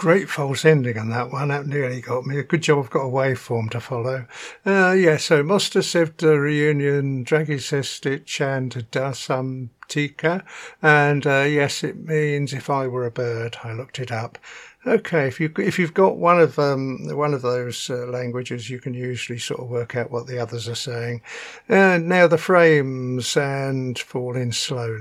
Great false ending on that one. That nearly got me. A good job I've got a waveform to follow. Yeah, so Mosta Sevda reunion, Dragisestic and Dasam Tika. And yes, it means if I were a bird. I looked it up. Okay, if you've got one of those languages, you can usually sort of work out what the others are saying. And now the frames and fall in slowly.